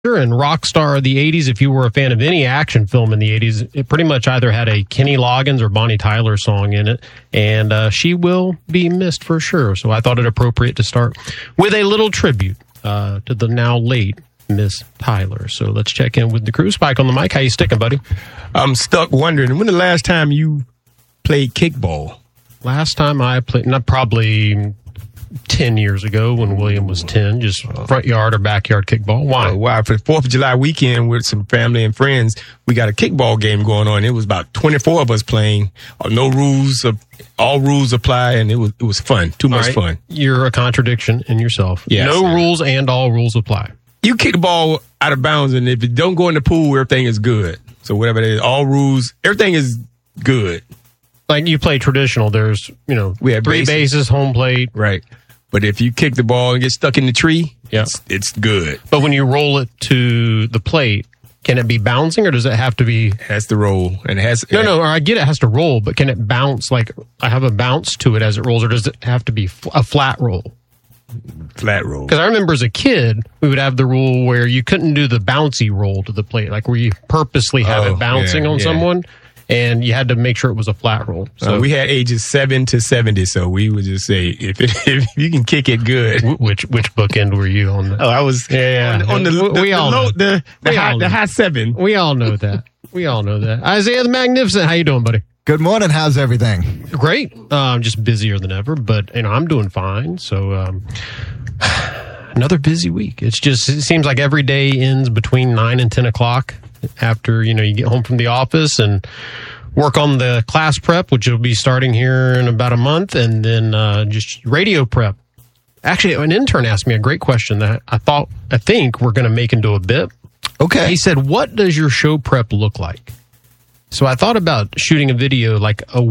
and rock star of the 80s. If you were a fan of any action film in the 80s, it pretty much either had a Kenny Loggins or Bonnie Tyler song in it, and she will be missed for sure. So I thought it appropriate to start with a little tribute to the now late Miss Tyler. So let's check in with the crew. Spike on the mic. How you sticking, buddy? I'm stuck wondering, when the last time you played kickball? Last time I played, not probably 10 years ago when William was 10, just front yard or backyard kickball. Why? Why? For the 4th of July weekend with some family and friends, we got a kickball game going on. It was about 24 of us playing. No rules, all rules apply, and it was fun. Too much fun. You're a contradiction in yourself. Yes. No rules and all rules apply. You kick the ball out of bounds, and if it don't go in the pool, everything is good. So whatever it is, all rules, everything is good. Like you play traditional, there's, we have 3 bases, home plate. Right. But if you kick the ball and get stuck in the tree, it's good. But when you roll it to the plate, can it be bouncing or does it have to be? It has to roll. And it has No, I get it has to roll, but can it bounce? Like I have a bounce to it as it rolls, or does it have to be a flat roll? Flat roll. Because I remember as a kid, we would have the rule where you couldn't do the bouncy roll to the plate, like where you purposely have it bouncing on someone. And you had to make sure it was a flat roll. So we had ages 7 to 70, so we would just say, if you can kick it good. Which bookend were you on? Oh, I was on the high 7. We all know that. We all know that. Isaiah the Magnificent, how you doing, buddy? Good morning. How's everything? Great. I'm just busier than ever, but I'm doing fine. So another busy week. It seems like every day ends between 9 and 10 o'clock. After, you get home from the office and work on the class prep, which will be starting here in about a month, and then just radio prep. Actually, an intern asked me a great question that I think we're going to make into a bit. Okay. He said, what does your show prep look like? So I thought about shooting a video like a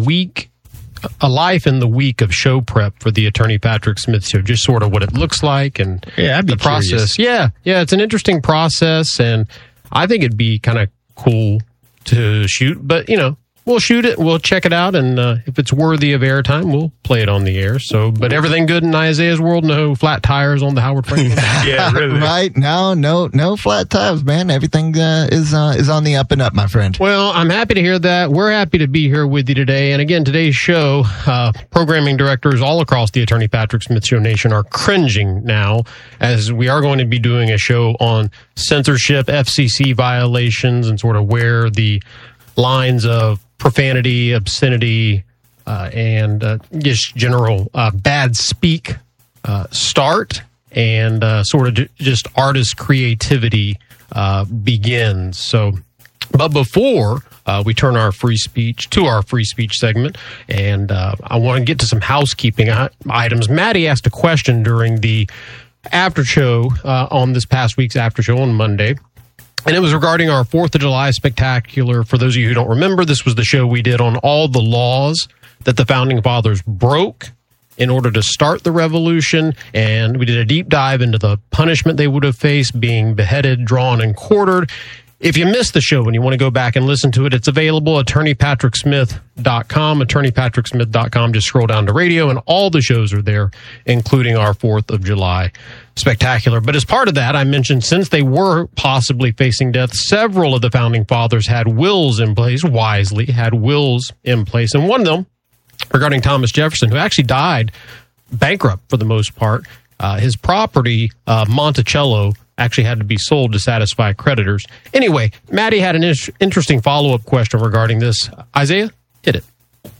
life in the week of show prep for the Attorney Patrick Smith Show, just sort of what it looks like and the process. Yeah, it's an interesting process, and I think it'd be kind of cool to shoot, but, we'll shoot it, we'll check it out, and if it's worthy of airtime, we'll play it on the air. So, but everything good in Isaiah's world? No flat tires on the Howard Franklin? Yeah, really. Right? No flat tires, man. Everything is on the up and up, my friend. Well, I'm happy to hear that. We're happy to be here with you today. And again, today's show, programming directors all across the Attorney Patrick Smith Show Nation are cringing now, as we are going to be doing a show on censorship, FCC violations, and sort of where the lines of profanity, obscenity, and just general bad speak start, and sort of just artist creativity begins. So, but before we turn our free speech segment, and I want to get to some housekeeping items. Maddie asked a question during the after show on this past week's after show on Monday. And it was regarding our 4th of July spectacular. For those of you who don't remember, this was the show we did on all the laws that the Founding Fathers broke in order to start the revolution. And we did a deep dive into the punishment they would have faced, being beheaded, drawn, and quartered. If you missed the show and you want to go back and listen to it, it's available at attorneypatricksmith.com, attorneypatricksmith.com. Just scroll down to radio, and all the shows are there, including our 4th of July spectacular. But as part of that, I mentioned since they were possibly facing death, several of the Founding Fathers had wills in place, wisely had wills in place. And one of them, regarding Thomas Jefferson, who actually died bankrupt for the most part, his property, Monticello, actually had to be sold to satisfy creditors. Anyway, Maddie had an interesting follow-up question regarding this. Isaiah, hit it.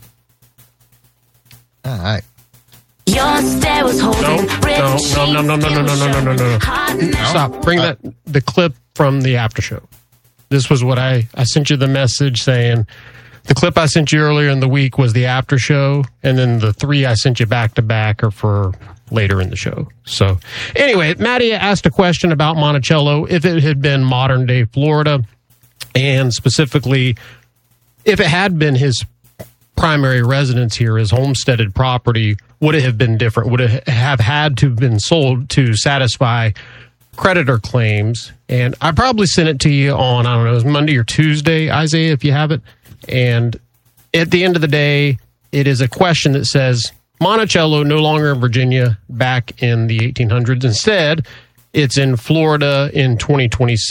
All right. Your stare was holding No. Stop. Bring the clip from the after show. This was what I sent you the message saying. The clip I sent you earlier in the week was the after show, and then the 3 I sent you back to back are for later in the show. So anyway, Maddie asked a question about Monticello, if it had been modern day Florida, and specifically if it had been his primary residence here, his homesteaded property, would it have been different? Would it have had to have been sold to satisfy creditor claims? And I probably sent it to you on, I don't know, it was Monday or Tuesday, Isaiah, if you have it. And at the end of the day, it is a question that says, Monticello, no longer in Virginia, back in the 1800s. Instead, It's in Florida in 2026.